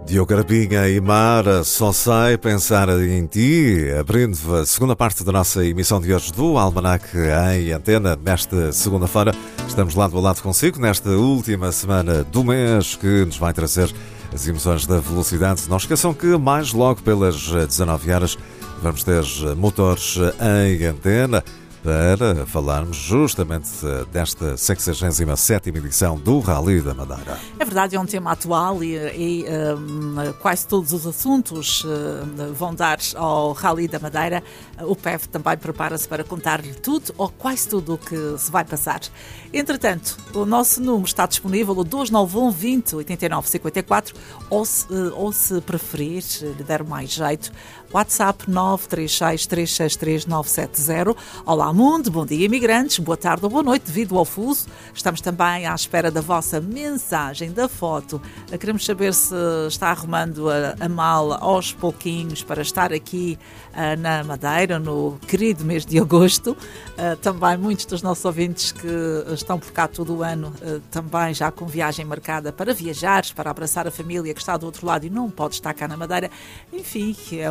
Diogo Carapinha e Mara, só sei pensar em ti, abrindo a segunda parte da nossa emissão de hoje do Almanac em Antena. Nesta segunda-feira estamos lado a lado consigo, nesta última semana do mês que nos vai trazer as emoções da velocidade. Não esqueçam que mais logo pelas 19 horas vamos ter motores em Antena para falarmos justamente desta 67ª edição do Rally da Madeira. É verdade, é um tema atual e quase todos os assuntos vão dar ao Rally da Madeira. O PEF também prepara-se para contar-lhe tudo ou quase tudo o que se vai passar. Entretanto, o nosso número está disponível, o 291 20 89 54, ou se preferir, lhe der mais jeito, WhatsApp 936 363 970. Olá mundo, bom dia imigrantes, boa tarde ou boa noite devido ao fuso. Estamos também à espera da vossa mensagem, da foto. Queremos saber se está arrumando a mala aos pouquinhos para estar aqui na Madeira, no querido mês de agosto. Também muitos dos nossos ouvintes que estão por cá todo o ano, também já com viagem marcada para viajar, para abraçar a família que está do outro lado e não pode estar cá na Madeira. Enfim, é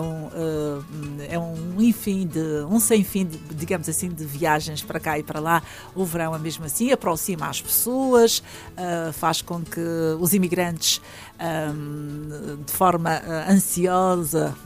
um sem fim de, digamos assim, de viagens para cá e para lá. O verão é mesmo assim, aproxima as pessoas, faz com que os imigrantes de forma ansiosa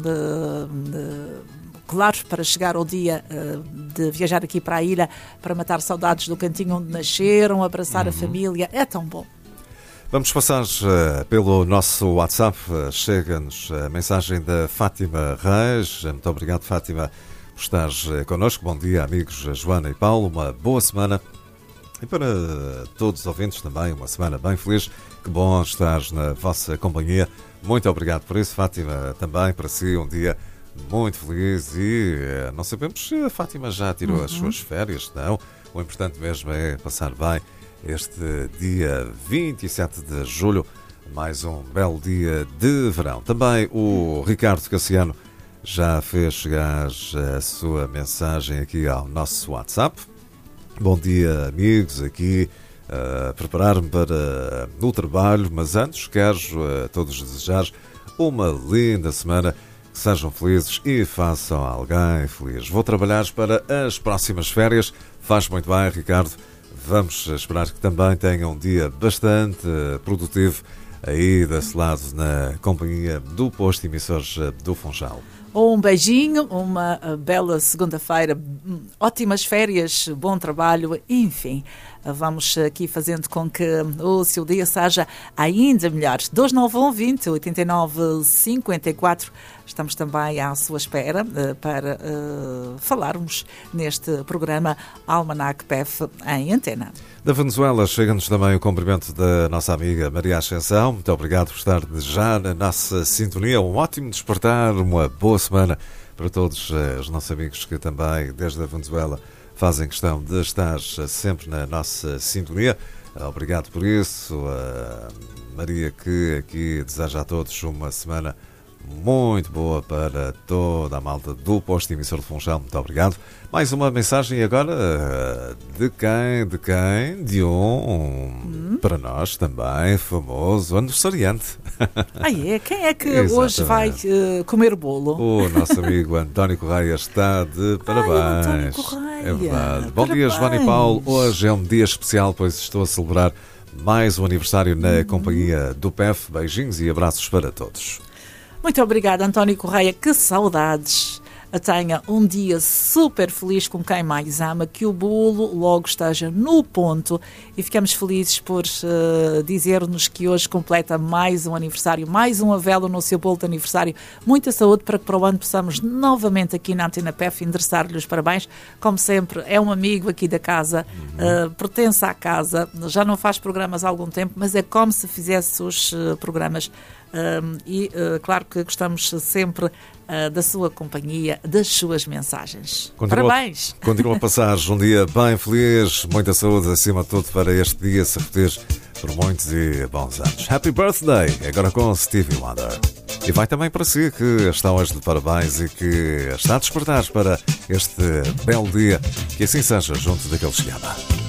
claro, para chegar ao dia de viajar aqui para a ilha, para matar saudades do cantinho onde nasceram, abraçar a família, é tão bom. Vamos passar pelo nosso WhatsApp. Chega-nos a mensagem da Fátima Reis. Muito obrigado, Fátima, por estares connosco. Bom dia, amigos Joana e Paulo. Uma boa semana. E para todos os ouvintes também, uma semana bem feliz. Que bom estar na vossa companhia. Muito obrigado por isso, Fátima. Também para si um dia muito feliz. E não sabemos se a Fátima já tirou as suas férias. Não. O importante mesmo é passar bem este dia 27 de julho, mais um belo dia de verão. Também o Ricardo Cassiano já fez chegar a sua mensagem aqui ao nosso WhatsApp. Bom dia, amigos, aqui a preparar-me para o trabalho, mas antes quero a todos desejar uma linda semana, que sejam felizes e façam alguém feliz. Vou trabalhar para as próximas férias. Faz muito bem, Ricardo. Vamos esperar que também tenham um dia bastante produtivo aí desse lado na companhia do posto emissores do Funchal. Um beijinho, uma bela segunda-feira, ótimas férias, bom trabalho, enfim, vamos aqui fazendo com que o seu dia seja ainda melhor. 291 20 89 54, estamos também à sua espera para falarmos neste programa Almanac PEF em Antena. Da Venezuela chega-nos também o cumprimento da nossa amiga Maria Ascensão. Muito obrigado por estar já na nossa sintonia. Um ótimo despertar, uma boa semana para todos os nossos amigos que também, desde a Venezuela, fazem questão de estar sempre na nossa sintonia. Obrigado por isso. Maria, que aqui deseja a todos uma semana muito boa para toda a malta do posto emissor de Funchal. Muito obrigado. Mais uma mensagem agora de quem? De para nós também, famoso aniversariante. Quem é que hoje vai comer bolo? O nosso amigo António Correia está de parabéns. António Correia. É verdade. Bom dia, Joana e Paulo. Hoje é um dia especial, pois estou a celebrar mais um aniversário na companhia do PEF. Beijinhos e abraços para todos. Muito obrigada, António Correia. Que saudades. Tenha um dia super feliz com quem mais ama, que o bolo logo esteja no ponto e ficamos felizes por dizer-nos que hoje completa mais um aniversário, mais um avelo no seu bolo de aniversário. Muita saúde para que para o ano possamos novamente aqui na Antena PEF endereçar-lhe os parabéns. Como sempre, é um amigo aqui da casa, pertence à casa, já não faz programas há algum tempo, mas é como se fizesse os programas. Claro que gostamos sempre da sua companhia, das suas mensagens. Parabéns! Continua a passar um dia bem feliz, muita saúde acima de tudo para este dia se repetir por muitos e bons anos. Happy Birthday! Agora com Stevie Wonder. E vai também para si que está hoje de parabéns e que está a despertar para este belo dia. Que assim seja junto daqueles que ama.